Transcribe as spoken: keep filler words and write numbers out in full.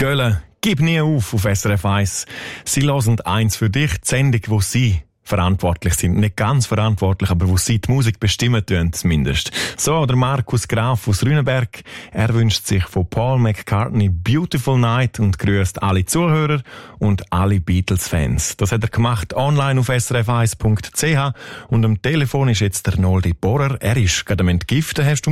Gölle, gib nie auf auf S R F eins. Sie hören eins für dich, die Sendung, wo Sie verantwortlich sind. Nicht ganz verantwortlich, aber wo Sie die Musik bestimmen tun, zumindest. So, der Markus Graf aus Rüneberg. Er wünscht sich von Paul McCartney Beautiful Night und grüßt alle Zuhörer und alle Beatles-Fans. Das hat er gemacht online auf s r f eins punkt c h und am Telefon ist jetzt der Noldi Bohrer. Er ist gerade am Entgiften, hast du